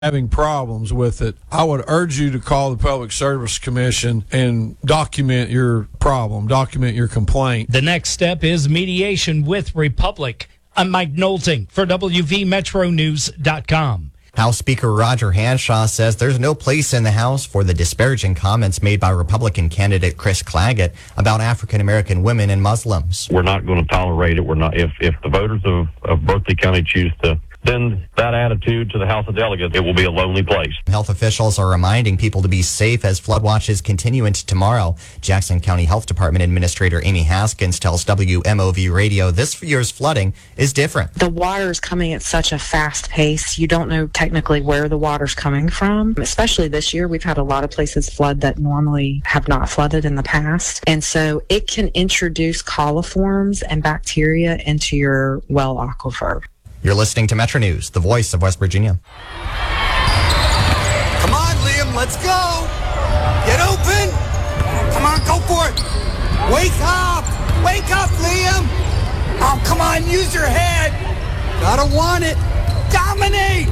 having problems with it, I would urge you to call the Public Service Commission and document your problem, document your complaint. The next step is mediation with Republic. I'm Mike Knowlting for WVMetroNews.com. House Speaker Roger Hanshaw says there's no place in the House for the disparaging comments made by Republican candidate Chris Claggett about African-American women and Muslims. We're not going to tolerate it. We're not. If the voters of Berkeley County choose to send that attitude to the House of Delegates, it will be a lonely place. Health officials are reminding people to be safe as flood watches continue into tomorrow. Jackson County Health Department Administrator Amy Haskins tells WMOV Radio this year's flooding is different. The water's coming at such a fast pace. You don't know technically where the water's coming from. Especially this year, we've had a lot of places flood that normally have not flooded in the past. And so it can introduce coliforms and bacteria into your well aquifer. You're listening to Metro News, the voice of West Virginia. Come on, Liam, let's go. Get open. Come on, go for it. Wake up. Wake up, Liam. Oh, come on, use your head. Gotta want it. Dominate.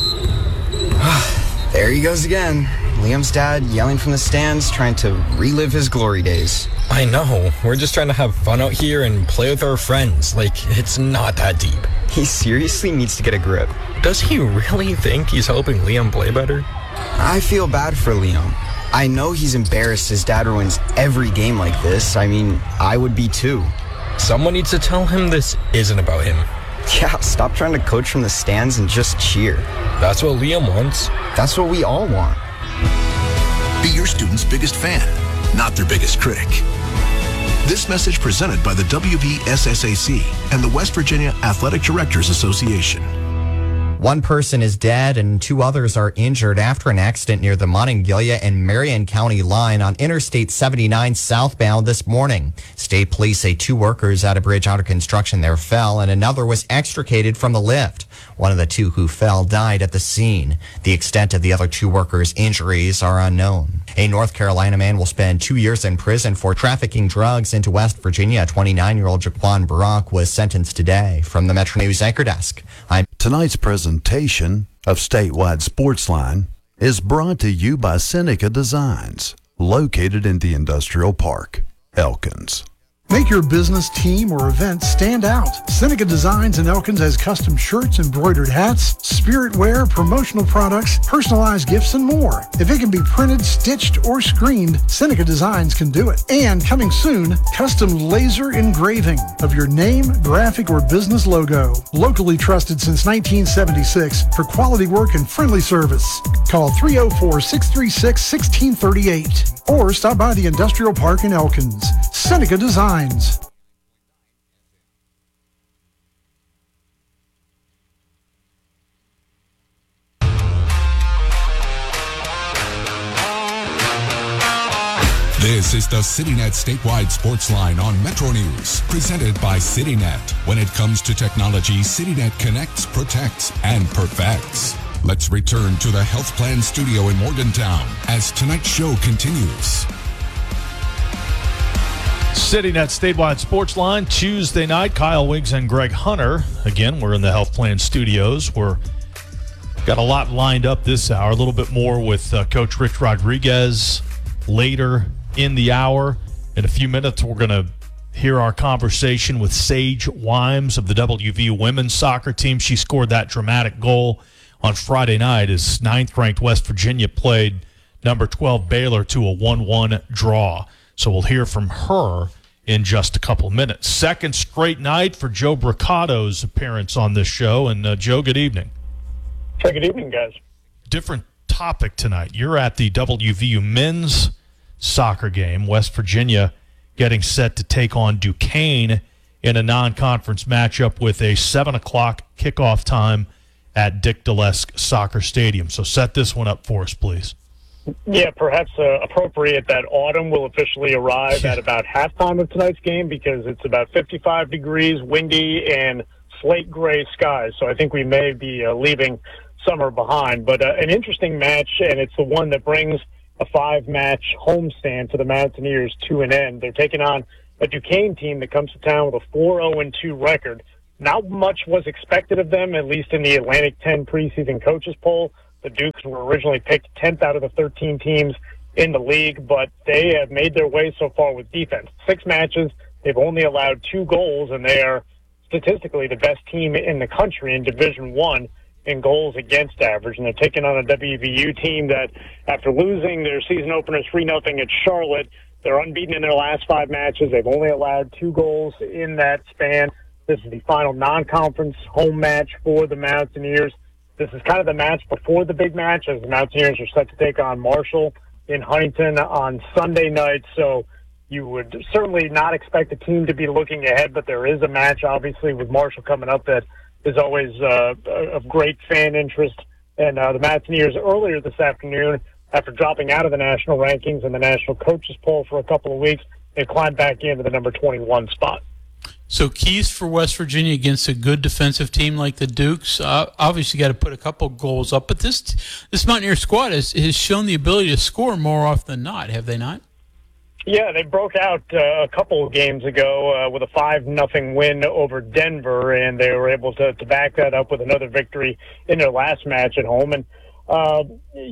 There he goes again. Liam's dad yelling from the stands, trying to relive his glory days. I know. We're just trying to have fun out here and play with our friends. Like, it's not that deep. He seriously needs to get a grip. Does he really think he's helping Liam play better? I feel bad for Liam. I know he's embarrassed his dad ruins every game like this. I mean, I would be too. Someone needs to tell him this isn't about him. Yeah, stop trying to coach from the stands and just cheer. That's what Liam wants. That's what we all want. Be your student's biggest fan, not their biggest critic. This message presented by the WVSSAC and the West Virginia Athletic Directors Association. One person is dead and two others are injured after an accident near the Monongalia and Marion County line on Interstate 79 southbound this morning. State police say two workers at a bridge under construction there fell and another was extricated from the lift. One of the two who fell died at the scene. The extent of the other two workers' injuries are unknown. A North Carolina man will spend 2 years in prison for trafficking drugs into West Virginia. 29-year-old Jaquan Barak was sentenced today. From the Metro News Anchor Desk, Tonight's presentation of Statewide Sportsline is brought to you by Seneca Designs, located in the Industrial Park, Elkins. Make your business, team, or event stand out. Seneca Designs in Elkins has custom shirts, embroidered hats, spirit wear, promotional products, personalized gifts, and more. If it can be printed, stitched, or screened, Seneca Designs can do it. And coming soon, custom laser engraving of your name, graphic, or business logo. Locally trusted since 1976 for quality work and friendly service. Call 304-636-1638 or stop by the Industrial Park in Elkins. Seneca Designs. This is the CityNet Statewide Sports Line on Metro News, presented by CityNet. When it comes to technology, CityNet connects, protects, and perfects. Let's return to the Health Plan Studio in Morgantown as tonight's show continues. CityNet Statewide Sports Line, Tuesday night. Kyle Wiggs and Greg Hunter. Again, we're in the Health Plan Studios. We're got a lot lined up this hour. A little bit more with Coach Rich Rodriguez later in the hour. In a few minutes, we're going to hear our conversation with Sage Wimes of the WVU women's soccer team. She scored that dramatic goal on Friday night as 9th-ranked West Virginia played number 12 Baylor to a 1-1 draw. So we'll hear from her in just a couple of minutes. Second straight night for Joe Bricato's appearance on this show. And, Joe, good evening. Hey, good evening, guys. Different topic tonight. You're at the WVU men's soccer game. West Virginia getting set to take on Duquesne in a non-conference matchup with a 7 o'clock kickoff time at Dick Deleske Soccer Stadium. So set this one up for us, please. Yeah, perhaps appropriate that autumn will officially arrive at about halftime of tonight's game because it's about 55 degrees, windy, and slate gray skies. So I think we may be leaving summer behind. But an interesting match, and it's the one that brings a 5-match homestand to the Mountaineers to an end. They're taking on a Duquesne team that comes to town with a 4-0-2 record. Not much was expected of them, at least in the Atlantic 10 preseason coaches poll. The Dukes were originally picked 10th out of the 13 teams in the league, but they have made their way so far with defense. 6 matches, they've only allowed 2 goals, and they are statistically the best team in the country in Division I in goals against average. And they're taking on a WVU team that, after losing their season opener 3-0 at Charlotte, they're unbeaten in their last 5 matches. They've only allowed 2 goals in that span. This is the final non-conference home match for the Mountaineers. This is kind of the match before the big match, as the Mountaineers are set to take on Marshall in Huntington on Sunday night. So you would certainly not expect the team to be looking ahead, but there is a match, obviously, with Marshall coming up that is always of great fan interest. And the Mountaineers earlier this afternoon, after dropping out of the national rankings and the national coaches poll for a couple of weeks, they climbed back into the number 21 spot. So keys for West Virginia against a good defensive team like the Dukes, obviously got to put a couple goals up. But this Mountaineer squad has shown the ability to score more often than not, have they not? Yeah, they broke out a couple of games ago with a 5-0 win over Denver, and they were able to back that up with another victory in their last match at home. And I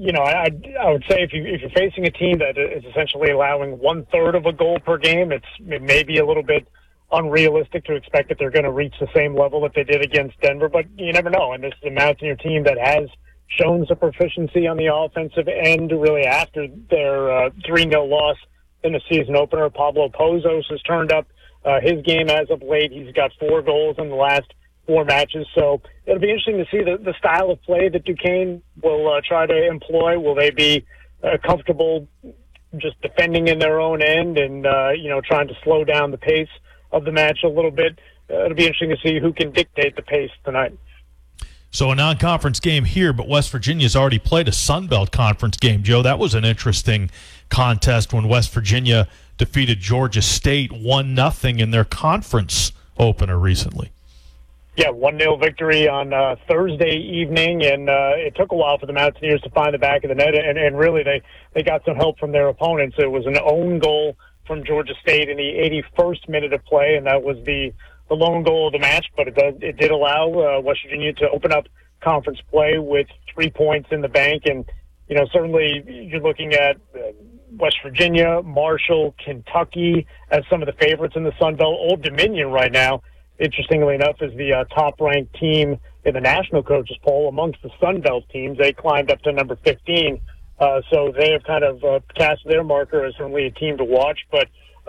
would say if you're facing a team that is essentially allowing 1/3 of a goal per game, it may be a little bit unrealistic to expect that they're going to reach the same level that they did against Denver, but you never know. And this is a Mountaineer team that has shown some proficiency on the offensive end, really, after their 3-0 loss in the season opener. Pablo Pozos has turned up his game as of late. He's got 4 goals in the last 4 matches. So it'll be interesting to see the style of play that Duquesne will try to employ. Will they be comfortable just defending in their own end and, trying to slow down the pace of the match a little bit? It'll be interesting to see who can dictate the pace tonight. So a non-conference game here, but West Virginia's already played a Sun Belt Conference game, Joe. That was an interesting contest when West Virginia defeated Georgia State 1-0 in their conference opener recently. Yeah, 1-0 victory on Thursday evening, and it took a while for the Mountaineers to find the back of the net, and really they got some help from their opponents. It was an own goal from Georgia State in the 81st minute of play, and that was the lone goal of the match, but it did allow West Virginia to open up conference play with 3 points in the bank. And, certainly you're looking at West Virginia, Marshall, Kentucky as some of the favorites in the Sun Belt. Old Dominion right now, interestingly enough, is the top-ranked team in the national coaches poll amongst the Sun Belt teams. They climbed up to number 15. So they have kind of cast their marker as certainly a team to watch. But,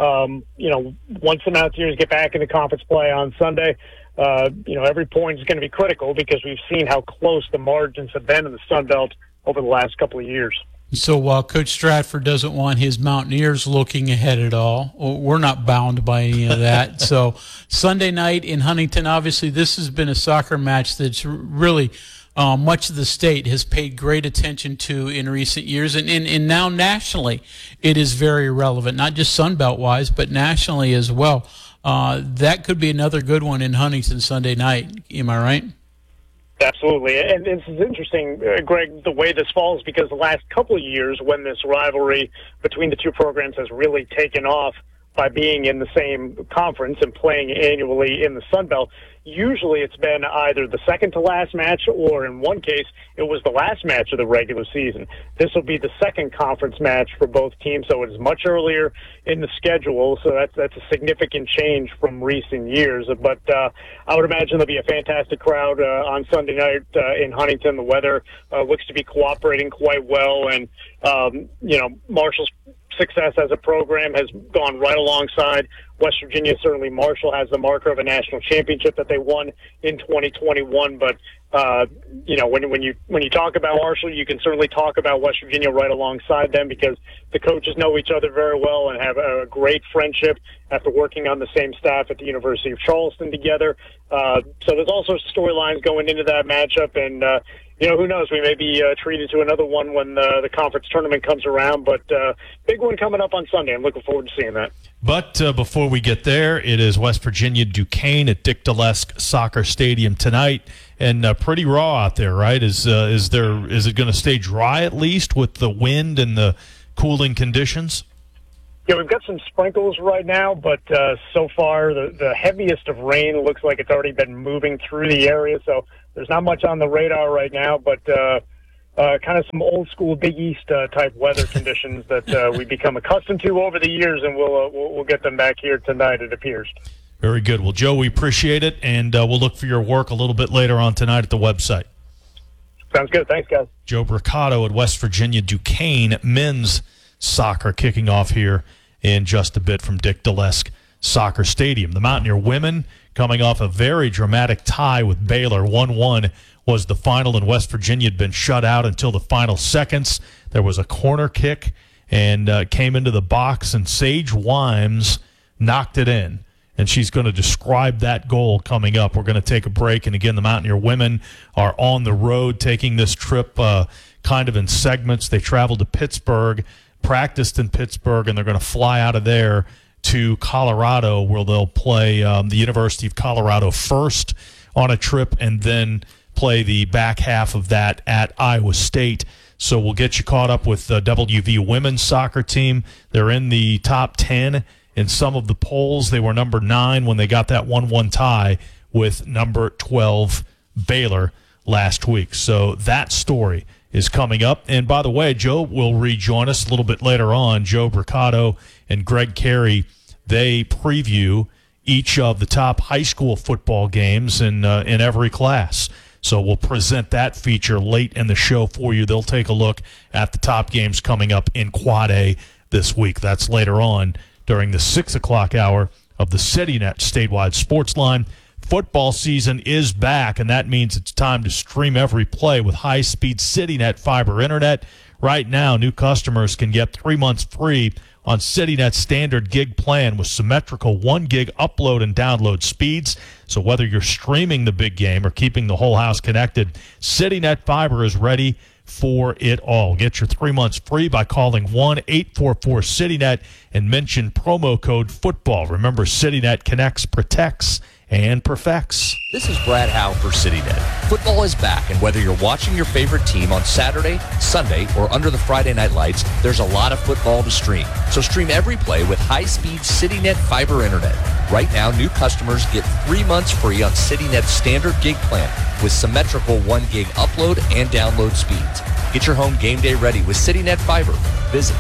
once the Mountaineers get back into conference play on Sunday, every point is going to be critical because we've seen how close the margins have been in the Sun Belt over the last couple of years. So while Coach Stratford doesn't want his Mountaineers looking ahead at all, we're not bound by any of that. So Sunday night in Huntington, obviously this has been a soccer match that's really much of the state has paid great attention to in recent years, and now nationally it is very relevant, not just Sun Belt-wise, but nationally as well. That could be another good one in Huntington Sunday night. Am I right? Absolutely. And this is interesting, Greg, the way this falls, because the last couple of years when this rivalry between the two programs has really taken off by being in the same conference and playing annually in the Sun Belt, usually it's been either the second to last match or in one case it was the last match of the regular season. This will be the second conference match for both teams, so it is much earlier in the schedule, so that's a significant change from recent years. But I would imagine there'll be a fantastic crowd on Sunday night in Huntington. The weather looks to be cooperating quite well, and Marshall's success as a program has gone right alongside West Virginia. Certainly Marshall has the marker of a national championship that they won in 2021, but when you talk about Marshall, you can certainly talk about West Virginia right alongside them because the coaches know each other very well and have a great friendship after working on the same staff at the University of Charleston together. So there's all sorts of storylines going into that matchup, and who knows? We may be treated to another one when the conference tournament comes around, but big one coming up on Sunday. I'm looking forward to seeing that. But before we get there, it is West Virginia Duquesne at Dick Dalesk Soccer Stadium tonight, and pretty raw out there, right? Is it going to stay dry at least with the wind and the cooling conditions? Yeah, we've got some sprinkles right now, but so far the heaviest of rain looks like it's already been moving through the area, so there's not much on the radar right now, but kind of some old school Big East type weather conditions that we've become accustomed to over the years, and we'll get them back here tonight, it appears. Very good. Well, Joe, we appreciate it, and we'll look for your work a little bit later on tonight at the website. Sounds good. Thanks, guys. Joe Bricado at West Virginia Duquesne men's soccer kicking off here in just a bit from Dick Delesk Soccer Stadium. The Mountaineer women coming off a very dramatic tie with Baylor. 1-1 was the final, and West Virginia had been shut out until the final seconds. There was a corner kick and came into the box, and Sage Wimes knocked it in. And she's going to describe that goal coming up. We're going to take a break. And again, the Mountaineer women are on the road taking this trip kind of in segments. They traveled to Pittsburgh, practiced in Pittsburgh, and they're going to fly out of there to Colorado, where they'll play the University of Colorado first on a trip and then play the back half of that at Iowa State. So we'll get you caught up with the WV women's soccer team. They're in the top 10 in some of the polls. They were number 9 when they got that 1-1 tie with number 12 Baylor last week. So that story is coming up. And by the way, Joe will rejoin us a little bit later on. Joe Bricado and Greg Carey, they preview each of the top high school football games in every class. So we'll present that feature late in the show for you. They'll take a look at the top games coming up in Quad A this week. That's later on during the 6 o'clock hour of the CityNet statewide sports line. Football season is back, and that means it's time to stream every play with high-speed CityNet fiber internet. Right now, new customers can get 3 months free on CityNet's standard gig plan with symmetrical 1 gig upload and download speeds. So whether you're streaming the big game or keeping the whole house connected, CityNet fiber is ready for it all. Get your 3 months free by calling 1-844-CityNet and mention promo code FOOTBALL. Remember, CityNet connects, protects, and perfects. This is Brad Howe for CityNet. Football is back, and whether you're watching your favorite team on Saturday, Sunday, or under the Friday night lights, there's a lot of football to stream. So stream every play with high-speed CityNet fiber internet. Right now, new customers get 3 months free on CityNet's standard gig plan with symmetrical 1 gig upload and download speeds. Get your home game day ready with CityNet fiber. Visit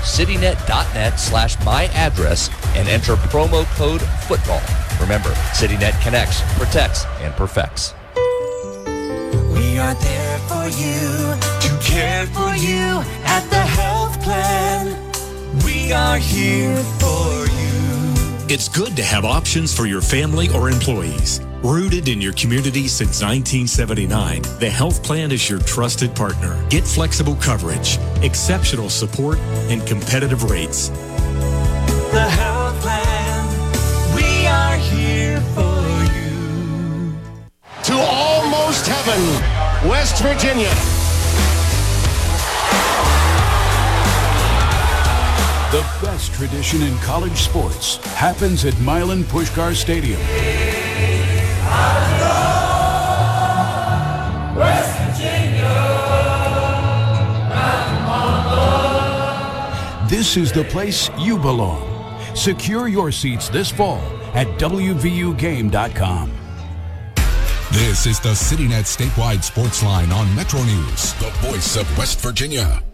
citynet.net/myaddress and enter promo code FOOTBALL. Remember, CityNet connects, protects, and perfects. We are there for you, to care for you at the health plan. We are here for you. It's good to have options for your family or employees. Rooted in your community since 1979, the Health Plan is your trusted partner. Get flexible coverage, exceptional support, and competitive rates. The health plan, we are here for you. To almost heaven, West Virginia. The best tradition in college sports happens at Milan Puskar Stadium. West Virginia. This is the place you belong. Secure your seats this fall at WVUGame.com. This is the CityNet statewide sports line on Metro News, the voice of West Virginia.